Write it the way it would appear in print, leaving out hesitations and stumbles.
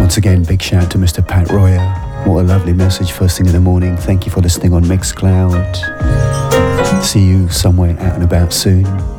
Once again, big shout out to Mr. Pat Royer. What a lovely message first thing in the morning. Thank you for listening on Mixcloud. See you somewhere out and about soon.